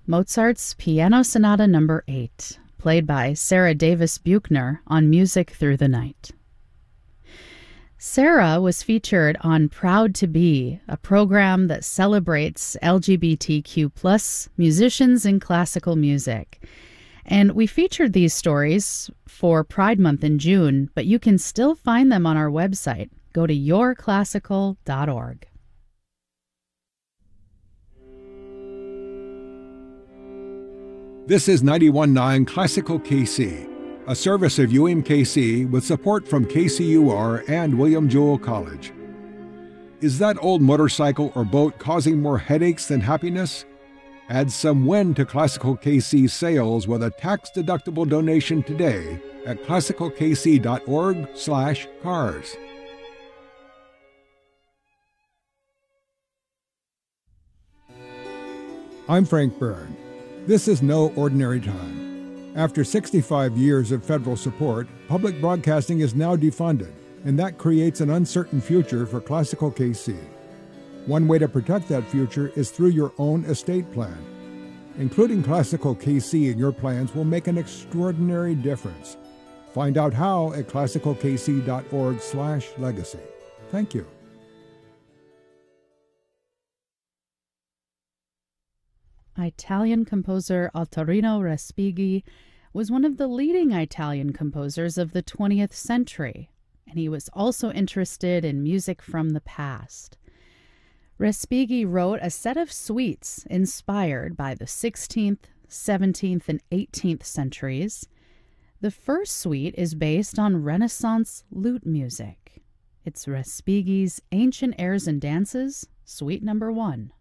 Mozart's Piano Sonata No. 8, played by Sarah Davis Buchner on Music Through the Night. Sarah was featured on Proud to Be, a program that celebrates LGBTQ+ musicians in classical music. And we featured these stories for Pride Month in June, but you can still find them on our website. Go to yourclassical.org. This is 91.9 Classical KC, a service of UMKC with support from KCUR and William Jewell College. Is that old motorcycle or boat causing more headaches than happiness? Add some win to Classical KC sales with a tax-deductible donation today at classicalkc.org/cars. I'm Frank Byrne. This is no ordinary time. After 65 years of federal support, public broadcasting is now defunded, and that creates an uncertain future for Classical KC. One way to protect that future is through your own estate plan. Including Classical KC in your plans will make an extraordinary difference. Find out how at classicalkc.org/legacy. Thank you. Italian composer Ottorino Respighi was one of the leading Italian composers of the 20th century, and he was also interested in music from the past. Respighi wrote a set of suites inspired by the 16th, 17th, and 18th centuries. The first suite is based on Renaissance lute music. It's Respighi's Ancient Airs and Dances, Suite No. 1.